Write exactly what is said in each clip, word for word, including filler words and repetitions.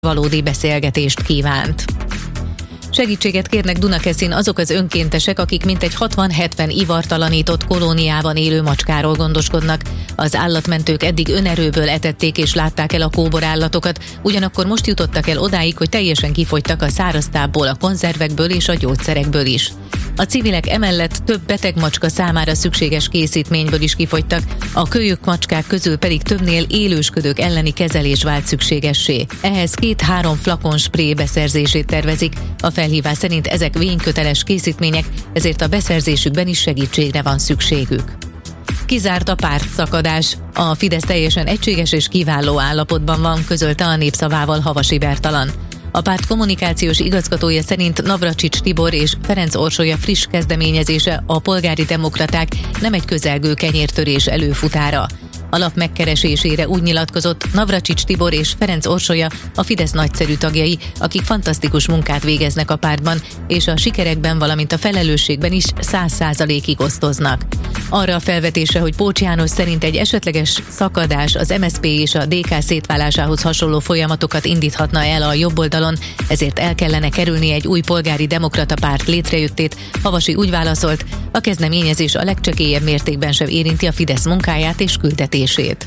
valódi beszélgetést kívánt. Segítséget kérnek Dunakeszin azok az önkéntesek, akik mintegy hatvan-hetven ivartalanított kolóniában élő macskáról gondoskodnak. Az állatmentők eddig önerőből etették és látták el a kóborállatokat, ugyanakkor most jutottak el odáig, hogy teljesen kifogytak a száraztából, a konzervekből és a gyógyszerekből is. A civilek emellett több beteg macska számára szükséges készítményből is kifogytak, a kölyök macskák közül pedig többnél élősködők elleni kezelés vált szükségessé. Ehhez két-három flakon spré beszerzését tervezik. A felhívás szerint ezek vényköteles készítmények, ezért a beszerzésükben is segítségre van szükségük. Kizárt a pártszakadás. A Fidesz teljesen egységes és kiváló állapotban van, közölte a Népszavával Havasi Bertalan. A párt kommunikációs igazgatója szerint Navracsics Tibor és Ferenc Orsolya friss kezdeményezése, a polgári demokraták nem egy közelgő kenyértörés előfutára. A lap megkeresésére úgy nyilatkozott, Navracsics Tibor és Ferenc Orsolya a Fidesz nagyszerű tagjai, akik fantasztikus munkát végeznek a pártban, és a sikerekben, valamint a felelősségben is száz százalékig osztoznak. Arra a felvetésre, hogy Pócs János szerint egy esetleges szakadás az em es zé pé és a dé ká szétválásához hasonló folyamatokat indíthatna el a jobboldalon, ezért el kellene kerülni egy új polgári demokrata párt létrejöttét. Havasi úgy válaszolt, a kezdeményezés a legcsekélyebb mértékben sem érinti a Fidesz munkáját és küldetését.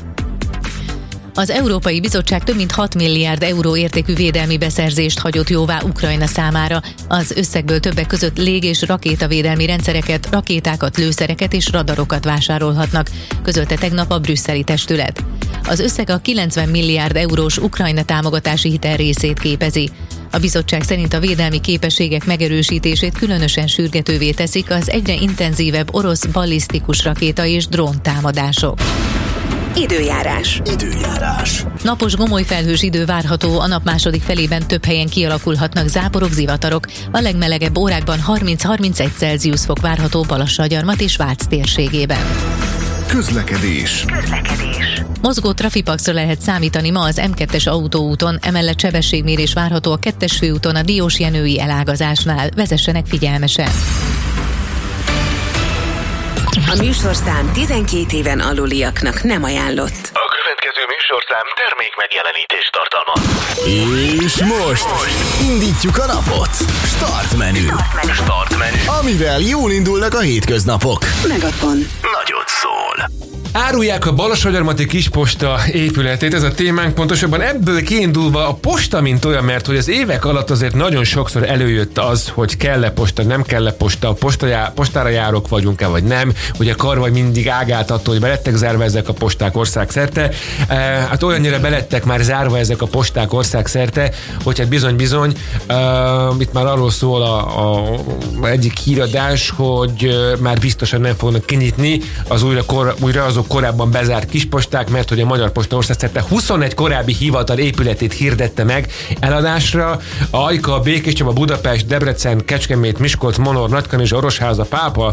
Az Európai Bizottság több mint hat milliárd euró értékű védelmi beszerzést hagyott jóvá Ukrajna számára. Az összegből többek között lég- és rakétavédelmi rendszereket, rakétákat, lőszereket és radarokat vásárolhatnak, közölte tegnap a brüsszeli testület. Az összeg a kilencven milliárd eurós Ukrajna támogatási hitel részét képezi. A bizottság szerint a védelmi képességek megerősítését különösen sürgetővé teszik az egyre intenzívebb orosz ballisztikus rakéta és drón támadások. Időjárás. Időjárás. Napos gomolyfelhős idő várható, a nap második felében több helyen kialakulhatnak záporok, zivatarok. A legmelegebb órákban harminc-harmincegy Celsius fok várható Balassagyarmat és Vác térségében. Közlekedés. Közlekedés. Mozgó trafipaxra lehet számítani ma az em kettes autóúton, emellett sebességmérés várható a kettes főúton a Diósjenői elágazásnál. Vezessenek figyelmesen! A műsorszám tizenkét éven aluliaknak nem ajánlott. A következő műsorszám termék megjelenítést tartalmaz. És most indítjuk a napot. Start menü. Start menü. Start menü. Amivel jól indulnak a hétköznapok. Megafon. Nagyot szól. Árulják a Balassagyarmati Kisposta épületét, ez a témánk, pontosabban ebből kiindulva a posta mint olyan, mert hogy az évek alatt azért nagyon sokszor előjött az, hogy kell-e posta, nem kell-e posta, postajá, postára járok vagyunk-e vagy nem, ugye Karvaj mindig ágált attól, hogy belettek zárva ezek a posták országszerte, e, hát olyannyira belettek már zárva ezek a posták országszerte, hogy hát bizony-bizony, e, itt már arról szól a, a egyik híradás, hogy már biztosan nem fognak kinyitni az újra, kor, újra azok korábban bezárt kisposták, mert hogy a Magyar Posta országszerte huszonegy korábbi hivatal épületét hirdette meg eladásra. A Ajka, Békéscsaba, Budapest, Debrecen, Kecskemét, Miskolc, Monor, Nagykanizsa, Orosháza, Pápa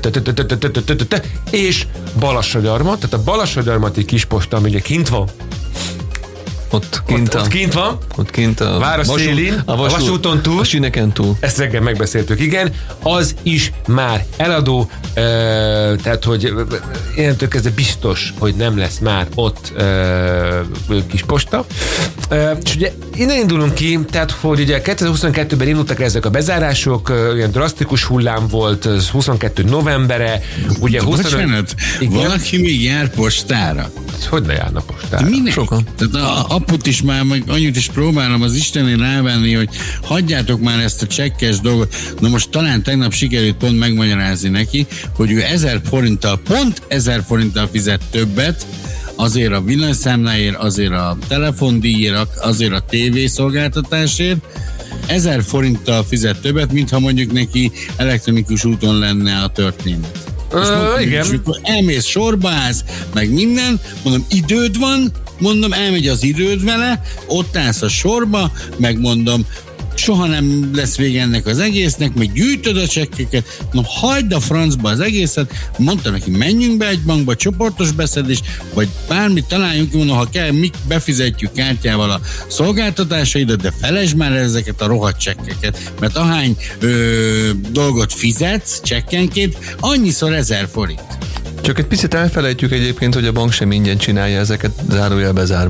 és Balassagyarmat. Tehát a Balassagyarmati Kisposta, ami ugye kint van, Ott kint, ott, a, ott kint van, ott kint a, város vasút, szélén, a, vasút, a vasúton túl, a Süneken túl. Ezt reggel megbeszéltük, igen, az is már eladó, e, tehát, hogy innentől kezdve biztos, hogy nem lesz már ott e, kis posta. E, és ugye innen indulunk ki, tehát, hogy ugye kétezer-huszonkettőben indultak ezek a bezárások, olyan drasztikus hullám volt, huszonkettő novembere, ugye huszonöt... Bocsánat, igen? Valaki még jár postára? Hogy ne járna postára? Minek? Sokan. Tehát a, aput is már, meg anyut is próbálom az Istenén rávenni, hogy hagyjátok már ezt a csekkes dolgot. Na most talán tegnap sikerült pont megmagyarázni neki, hogy ő ezer forinttal, pont ezer forinttal fizet többet, azért a villanyszámláért, azért a telefondíjért, azért a tévészolgáltatásért, ezer forinttal fizet többet, mintha mondjuk neki elektronikus úton lenne a történet. Ö, igen. És mikor elmész, sorba állsz, meg minden, mondom, időd van, mondom, elmegy az időd vele, ott állsz a sorba, megmondom, soha nem lesz vége ennek az egésznek, meg gyűjtöd a csekkeket, mondom, hagyd a francba az egészet, mondtam neki, menjünk be egy bankba, csoportos beszedés, vagy bármit találjunk, mondom, ha kell, mi befizetjük kártyával a szolgáltatásaidat, de felejtsd már ezeket a rohadt csekkeket, mert ahány ö, dolgot fizetsz csekkenként, annyiszor ezer forint. Csak egy picit elfelejtjük egyébként, hogy a bank sem ingyen csinálja ezeket zárójel bezárva.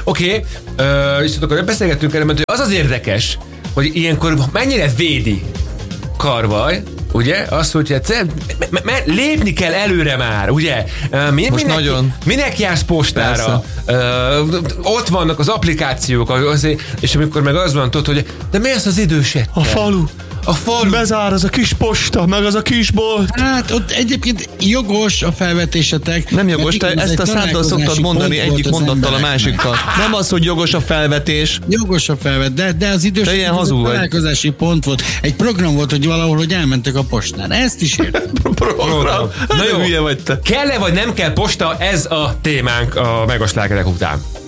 Oké, okay, és akkor beszélgettünk erről, mert az az érdekes, hogy ilyenkor mennyire védi Karvaj, ugye? Az, hogy hát, me, me, lépni kell előre már, ugye? Mi, Most minek, nagyon. Minek jársz postára? Uh, ott vannak az applikációk, azért, és amikor meg az van, tudod, hogy de mi az az idősekkel? A falu. A falu. Bezár az a kis posta, meg az a kis bolt. Hát ott egyébként jogos a felvetésetek. Nem jogos, te ezt a száddal szoktad mondani egyik mondattal a másikkal. Nem az, hogy jogos a felvetés. Jogos a felvet, de, de az idős ilyen hazú vagy. találkozási pont volt. Egy program volt, hogy valahol, hogy elmentek a postára. Ezt is értem. Program. Na jó, hülye vagy te. kell-e vagy nem kell posta, ez a témánk a Megoslágerek után.